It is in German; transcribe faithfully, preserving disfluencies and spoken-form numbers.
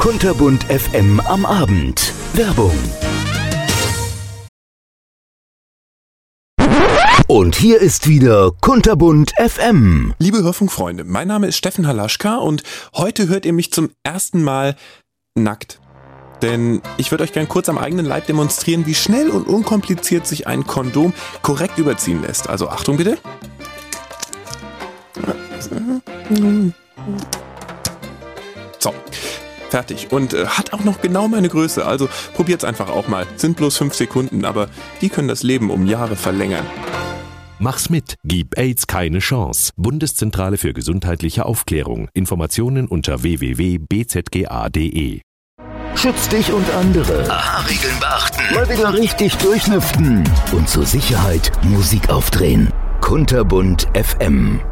Kunterbunt F M am Abend. Werbung. Und hier ist wieder Kunterbunt F M. Liebe Hörfunkfreunde, mein Name ist Steffen Halaschka und heute hört ihr mich zum ersten Mal nackt. Denn ich würde euch gern kurz am eigenen Leib demonstrieren, wie schnell und unkompliziert sich ein Kondom korrekt überziehen lässt. Also Achtung bitte. So, fertig. Und äh, hat auch noch genau meine Größe. Also probiert's einfach auch mal. Sind bloß fünf Sekunden, aber die können das Leben um Jahre verlängern. Mach's mit. Gib AIDS keine Chance. Bundeszentrale für gesundheitliche Aufklärung. Informationen unter w w w punkt b z g a punkt d e. Schütz dich und andere. Aha, Regeln beachten. Mal wieder richtig durchlüften. Und zur Sicherheit Musik aufdrehen. Kunterbunt F M.